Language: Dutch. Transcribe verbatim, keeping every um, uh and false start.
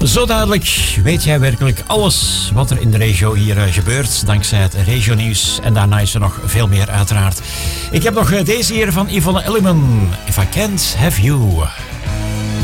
Zo dadelijk weet jij werkelijk alles wat er in de regio hier uh, gebeurt, dankzij het regionieuws. En daarna is er nog veel meer uiteraard. Ik heb nog uh, deze hier van Yvonne Elliman. If I Can't Have You.